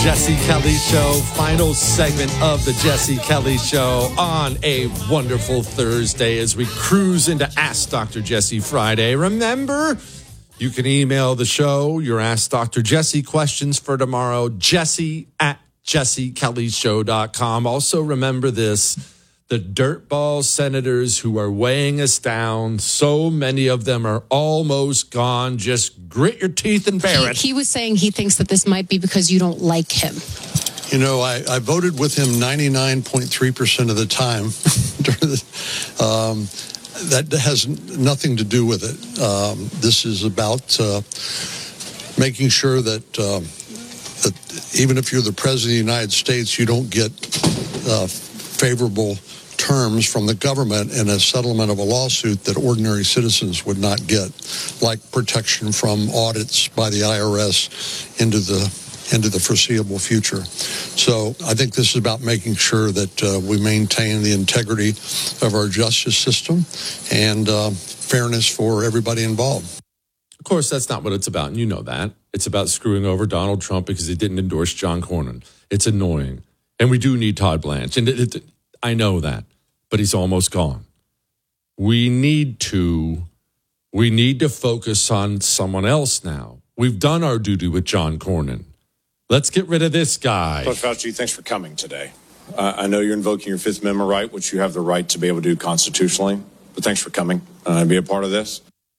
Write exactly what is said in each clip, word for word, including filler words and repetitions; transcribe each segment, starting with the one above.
Jesse Kelly Show, final segment of the Jesse Kelly Show on a wonderful Thursday as we cruise into Ask Doctor Jesse Friday. Remember, you can email the show your Ask Doctor Jesse questions for tomorrow, jesse at jesse kelly show dot com. Also, remember this, the dirtball senators who are weighing us down, so many of them are almost gone. Just grit your teeth and bear he, it. He was saying he thinks that this might be because you don't like him. You know, I, I voted with him ninety-nine point three percent of the time. um, that has nothing to do with it. Um, this is about uh, making sure that, uh, that even if you're the president of the United States, you don't get uh, favorable terms from the government in a settlement of a lawsuit that ordinary citizens would not get, like protection from audits by the I R S into the into the foreseeable future. So I think this is about making sure that uh, we maintain the integrity of our justice system and uh, fairness for everybody involved. Of course, that's not what it's about, and you know that. It's about screwing over Donald Trump because he didn't endorse John Cornyn. It's annoying. And we do need Todd Blanche, and it, it, I know that, but he's almost gone. We need to, we need to focus on someone else now. We've done our duty with John Cornyn. Let's get rid of this guy. Coach Fauci, thanks for coming today. Uh, I know you're invoking your Fifth Amendment right, which you have the right to be able to do constitutionally, but thanks for coming and uh, be a part of this.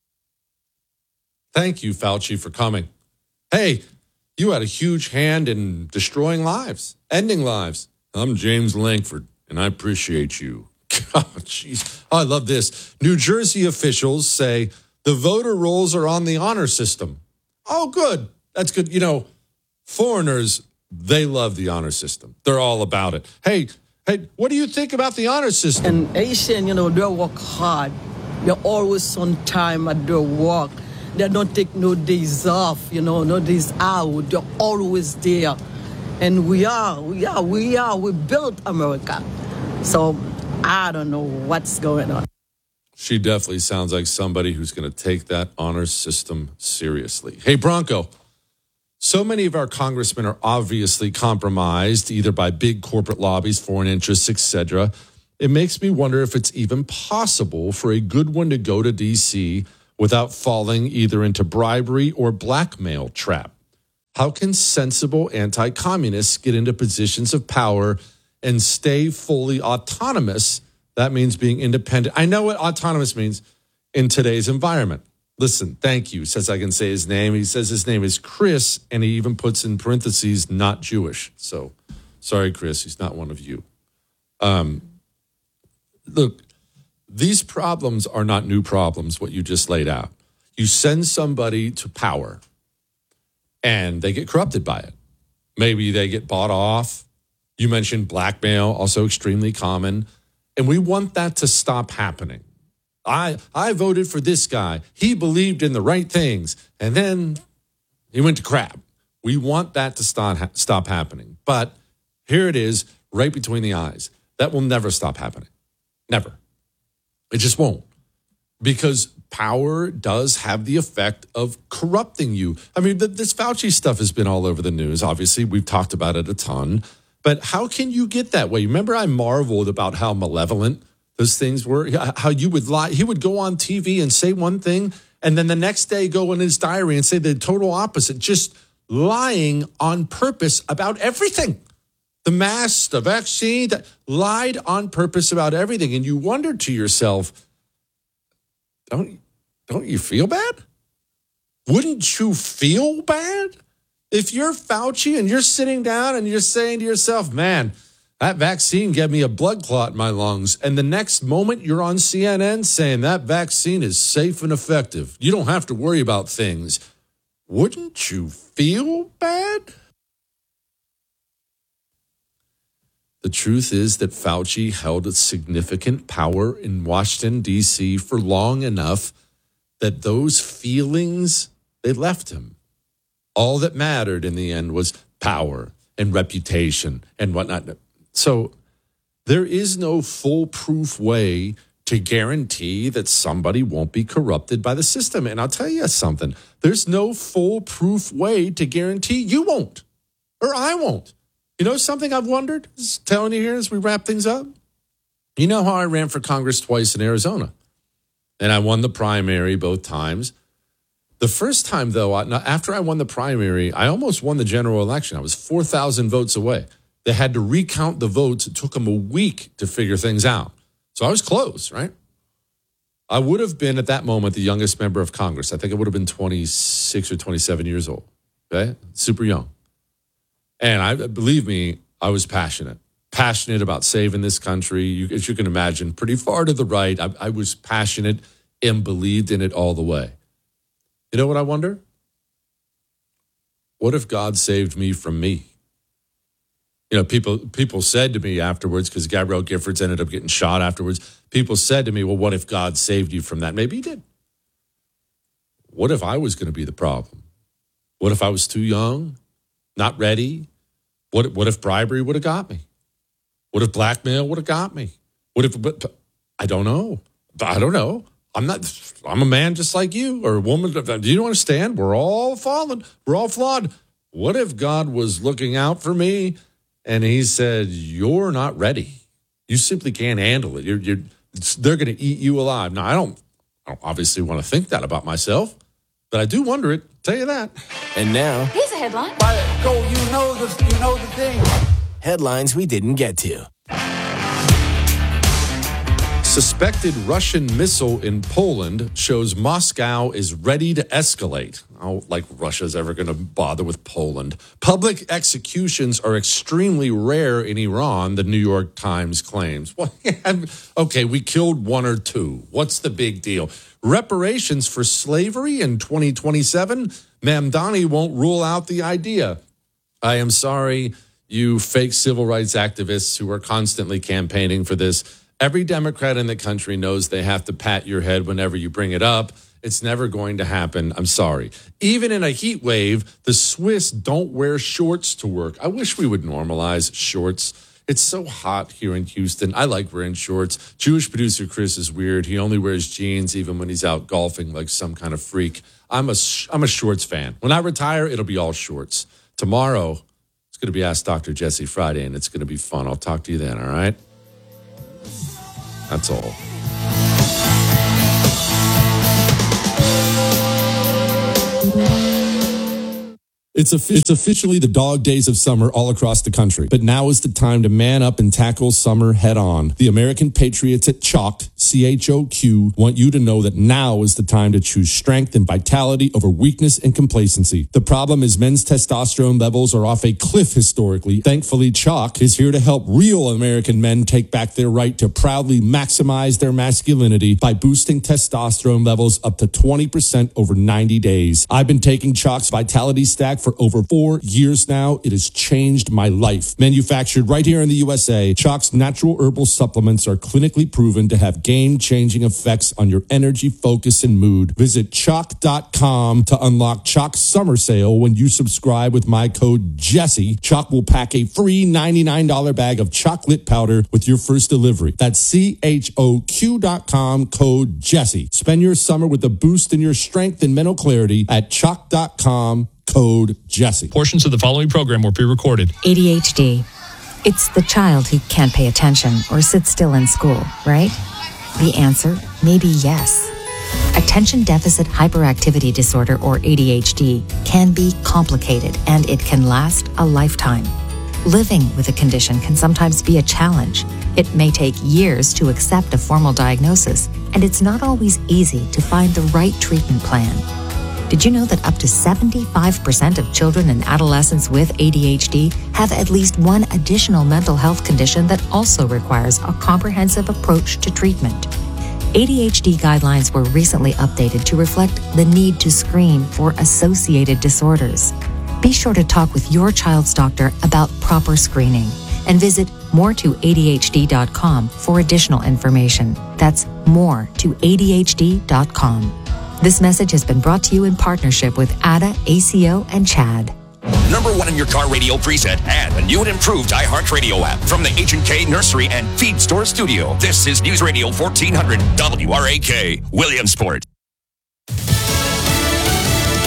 Thank you, Fauci, for coming. Hey, you had a huge hand in destroying lives, ending lives. I'm James Lankford, and I appreciate you. God, jeez. Oh, I love this. New Jersey officials say the voter rolls are on the honor system. Oh, good. That's good. You know, foreigners, they love the honor system. They're all about it. Hey, hey, what do you think about the honor system? And Asian, you know, they work hard. They're always on time at their work. They don't take no days off, you know, no days out. They're always there. And we are, we are, we are, we built America. So I don't know what's going on. She definitely sounds like somebody who's going to take that honor system seriously. Hey, Bronco. So many of our congressmen are obviously compromised, either by big corporate lobbies, foreign interests, et cetera. It makes me wonder if it's even possible for a good one to go to D C without falling either into bribery or blackmail trap. How can sensible anti-communists get into positions of power and stay fully autonomous? That means being independent. I know what autonomous means in today's environment. Listen, thank you. Says I can say his name. He says his name is Chris, and he even puts in parentheses, not Jewish. So, sorry, Chris, he's not one of you. Um, look, these problems are not new problems, what you just laid out. You send somebody to power, and they get corrupted by it. Maybe they get bought off. You mentioned blackmail, also extremely common. And we want that to stop happening. I I voted for this guy. He believed in the right things. And then he went to crap. We want that to stop, stop happening. But here it is, right between the eyes. That will never stop happening. Never. It just won't. Because power does have the effect of corrupting you. I mean, this Fauci stuff has been all over the news. Obviously, we've talked about it a ton. But how can you get that way? Remember, I marveled about how malevolent those things were, how you would lie. He would go on T V and say one thing, and then the next day go in his diary and say the total opposite, just lying on purpose about everything. The mask, the vaccine, that lied on purpose about everything. And you wonder to yourself, don't, don't you feel bad? Wouldn't you feel bad? If you're Fauci and you're sitting down and you're saying to yourself, man, that vaccine gave me a blood clot in my lungs. And the next moment you're on C N N saying that vaccine is safe and effective. You don't have to worry about things. Wouldn't you feel bad? The truth is that Fauci held a significant power in Washington, D C for long enough that those feelings, they left him. All that mattered in the end was power and reputation and whatnot. So there is no foolproof way to guarantee that somebody won't be corrupted by the system. And I'll tell you something. There's no foolproof way to guarantee you won't. or I won't. You know something I've wondered? Just telling you here as we wrap things up. You know how I ran for Congress twice in Arizona, and I won the primary both times. The first time, though, after I won the primary, I almost won the general election. I was four thousand votes away. They had to recount the votes. It took them a week to figure things out. So I was close, right? I would have been, at that moment, the youngest member of Congress. I think I would have been twenty-six or twenty-seven years old, okay? Super young. And I believe me, I was passionate. Passionate about saving this country. You, as you can imagine, pretty far to the right. I, I was passionate and believed in it all the way. You know what I wonder? What if God saved me from me? You know, people people said to me afterwards, because Gabrielle Giffords ended up getting shot afterwards, people said to me, well, what if God saved you from that? Maybe he did. What if I was going to be the problem? What if I was too young, not ready? What, what if bribery would have got me? What if blackmail would have got me? What if, but, I don't know. I don't know. I'm not, I'm a man just like you, or a woman. Do you understand? We're all fallen. We're all flawed. What if God was looking out for me and he said, you're not ready. You simply can't handle it. You're, you're, they're going to eat you alive. Now, I don't, I don't obviously want to think that about myself, but I do wonder it. Tell you that. And now, here's a headline. Go, you know the, you know the thing. Headlines we didn't get to. Suspected Russian missile in Poland shows Moscow is ready to escalate. Oh, like Russia's ever going to bother with Poland. Public executions are extremely rare in Iran, the New York Times claims. Well, yeah, okay, we killed one or two. What's the big deal? Reparations for slavery in twenty twenty-seven? Mamdani won't rule out the idea. I am sorry, you fake civil rights activists who are constantly campaigning for this. Every Democrat in the country knows they have to pat your head whenever you bring it up. It's never going to happen. I'm sorry. Even in a heat wave, the Swiss don't wear shorts to work. I wish we would normalize shorts. It's so hot here in Houston. I like wearing shorts. Jewish producer Chris is weird. He only wears jeans even when he's out golfing like some kind of freak. I'm a, I'm a shorts fan. When I retire, it'll be all shorts. Tomorrow, it's going to be Ask Doctor Jesse Friday, and it's going to be fun. I'll talk to you then, all right? That's all. It's, a, it's officially the dog days of summer all across the country. But now is the time to man up and tackle summer head on. The American Patriots at Choq, C H O Q, want you to know that now is the time to choose strength and vitality over weakness and complacency. The problem is men's testosterone levels are off a cliff historically. Thankfully, Choq is here to help real American men take back their right to proudly maximize their masculinity by boosting testosterone levels up to twenty percent over ninety days. I've been taking Choq's Vitality Stack for over four years now. It has changed my life. Manufactured right here in the U S A, Choq's natural herbal supplements are clinically proven to have game-changing effects on your energy, focus, and mood. Visit choq dot com to unlock Choq's summer sale. When you subscribe with my code Jesse, Choq will pack a free ninety-nine dollars bag of chocolate powder with your first delivery. That's C H O Q dot com, code Jesse. Spend your summer with a boost in your strength and mental clarity at choq dot com. Code Jesse. Portions of the following program were pre-recorded. A D H D. It's the child who can't pay attention or sit still in school, right? The answer may be yes. Attention Deficit Hyperactivity Disorder, or A D H D, can be complicated and it can last a lifetime. Living with a condition can sometimes be a challenge. It may take years to accept a formal diagnosis, and it's not always easy to find the right treatment plan. Did you know that up to seventy-five percent of children and adolescents with A D H D have at least one additional mental health condition that also requires a comprehensive approach to treatment? A D H D guidelines were recently updated to reflect the need to screen for associated disorders. Be sure to talk with your child's doctor about proper screening and visit more to A D H D dot com for additional information. That's more to A D H D dot com. This message has been brought to you in partnership with A D A, A C O, and Chad. Number one in your car radio preset and a new and improved iHeartRadio app from the H and K Nursery and Feed Store Studio. This is News Radio fourteen hundred W R A K, Williamsport.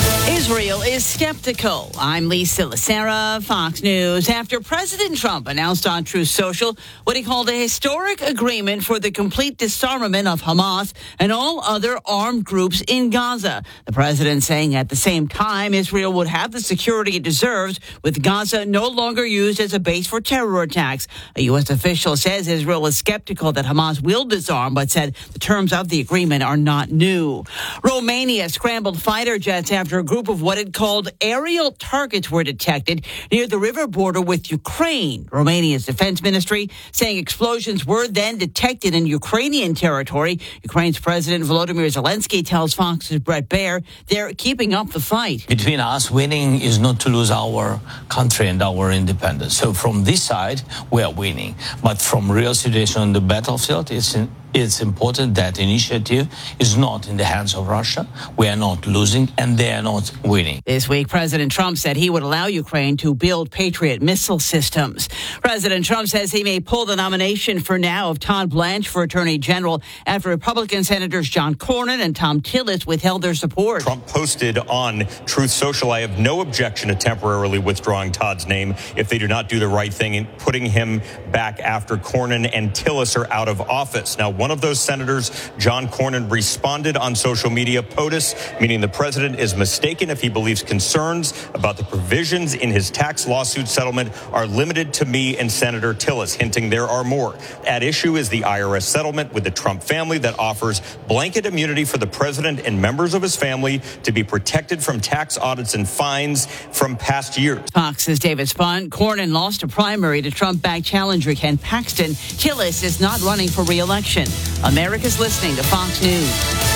Israel is skeptical. I'm Lisa Lacera, Fox News. After President Trump announced on Truth Social what he called a historic agreement for the complete disarmament of Hamas and all other armed groups in Gaza. The president saying at the same time Israel would have the security it deserves, with Gaza no longer used as a base for terror attacks. A U S official says Israel is skeptical that Hamas will disarm, but said the terms of the agreement are not new. Romania scrambled fighter jets after a group of what it called aerial targets were detected near the river border with Ukraine. Romania's defense ministry saying explosions were then detected in Ukrainian territory. Ukraine's President Volodymyr Zelensky tells Fox's Brett Baer they're keeping up the fight. Between us, winning is not to lose our country and our independence. So from this side, we are winning. But from real situation on the battlefield, it's in It's important that initiative is not in the hands of Russia. We are not losing, and they are not winning. This week, President Trump said he would allow Ukraine to build Patriot missile systems. President Trump says he may pull the nomination for now of Todd Blanche for Attorney General after Republican Senators John Cornyn and Tom Tillis withheld their support. Trump posted on Truth Social, I have no objection to temporarily withdrawing Todd's name if they do not do the right thing and putting him back after Cornyn and Tillis are out of office. Now, one of those senators, John Cornyn, responded on social media, POTUS, meaning the president is mistaken if he believes concerns about the provisions in his tax lawsuit settlement are limited to me and Senator Tillis, hinting there are more. At issue is the I R S settlement with the Trump family that offers blanket immunity for the president and members of his family to be protected from tax audits and fines from past years. Fox's David Spahn. Cornyn lost a primary to Trump-backed challenger Ken Paxton. Tillis is not running for re-election. America's listening to Fox News.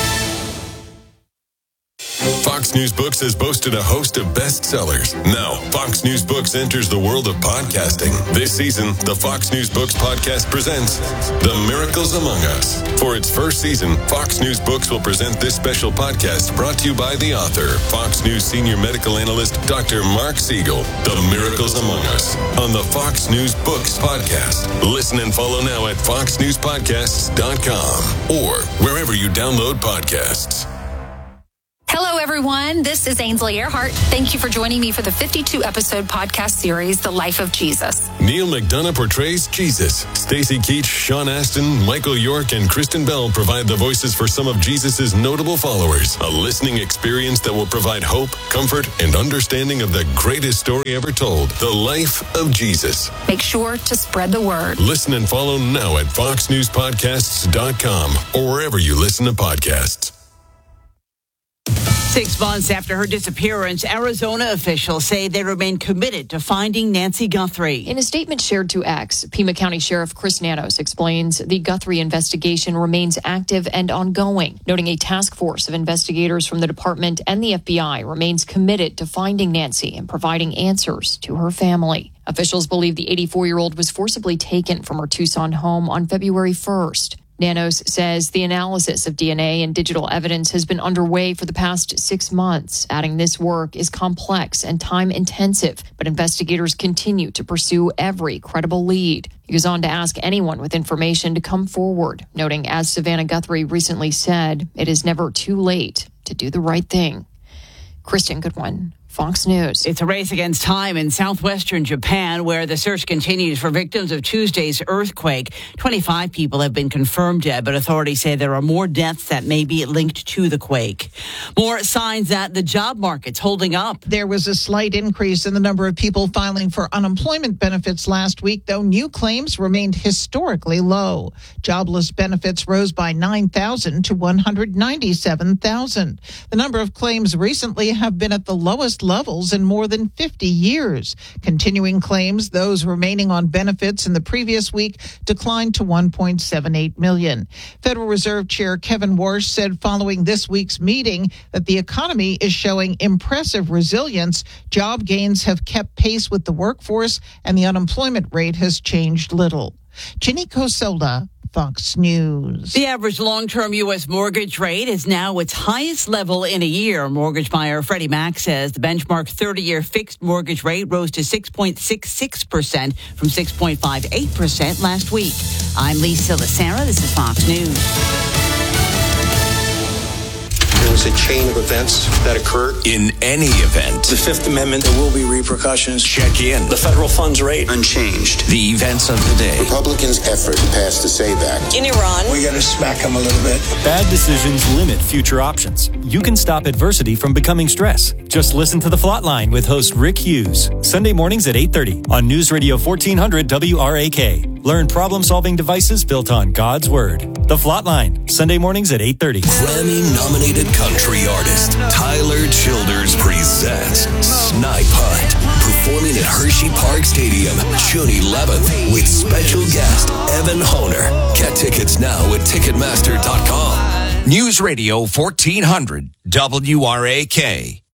Fox News Books has boasted a host of bestsellers. Now, Fox News Books enters the world of podcasting. This season, the Fox News Books podcast presents The Miracles Among Us. For its first season, Fox News Books will present this special podcast brought to you by the author, Fox News senior medical analyst, Doctor Mark Siegel. The Miracles Among Us on the Fox News Books podcast. Listen and follow now at fox news podcasts dot com or wherever you download podcasts. Hello, everyone. This is Ainsley Earhart. Thank you for joining me for the fifty-two episode podcast series, The Life of Jesus. Neil McDonough portrays Jesus. Stacey Keach, Sean Astin, Michael York, and Kristen Bell provide the voices for some of Jesus' notable followers. A listening experience that will provide hope, comfort, and understanding of the greatest story ever told, the life of Jesus. Make sure to spread the word. Listen and follow now at fox news podcasts dot com or wherever you listen to podcasts. Six months after her disappearance, Arizona officials say they remain committed to finding Nancy Guthrie. In a statement shared to X, Pima County Sheriff Chris Nanos explains the Guthrie investigation remains active and ongoing, noting a task force of investigators from the department and the F B I remains committed to finding Nancy and providing answers to her family. Officials believe the eighty-four-year-old was forcibly taken from her Tucson home on February first. Nanos says the analysis of D N A and digital evidence has been underway for the past six months, adding this work is complex and time-intensive, but investigators continue to pursue every credible lead. He goes on to ask anyone with information to come forward, noting, as Savannah Guthrie recently said, it is never too late to do the right thing. Kristen Goodwin, Fox News. It's a race against time in southwestern Japan, where the search continues for victims of Tuesday's earthquake. twenty-five people have been confirmed dead, but authorities say there are more deaths that may be linked to the quake. More signs that the job market's holding up. There was a slight increase in the number of people filing for unemployment benefits last week, though new claims remained historically low. Jobless benefits rose by nine thousand to one hundred ninety-seven thousand. The number of claims recently have been at the lowest levels in more than fifty years. Continuing claims, those remaining on benefits in the previous week, declined to one point seven eight million. Federal Reserve Chair Kevin Warsh said following this week's meeting that the economy is showing impressive resilience. Job gains have kept pace with the workforce, and the unemployment rate has changed little. Ginny Cosola, Fox News. The average long-term U S mortgage rate is now its highest level in a year. Mortgage buyer Freddie Mac says the benchmark thirty-year fixed mortgage rate rose to six point six six percent from six point five eight percent last week. I'm Lisa Lacera. This is Fox News. There was a chain of events that occurred. In any event, The Fifth Amendment, there will be repercussions. check in. The federal funds rate, unchanged. The events of the day. Republicans' effort to pass the SAVE Act. In Iran, We got to smack them a little bit. Bad decisions limit future options. You can stop adversity from becoming stress. Just listen to The Flatline with host Rick Hughes. Sunday mornings at eight thirty on News Radio fourteen hundred W R A K. Learn problem-solving devices built on God's Word. The Flatline, Sunday mornings at eight thirty. Grammy-nominated country artist Tyler Childers presents Snipe Hunt, performing at Hershey Park Stadium June eleventh with special guest Evan Honer. Get tickets now at Ticketmaster dot com. News Radio fourteen hundred W R A K.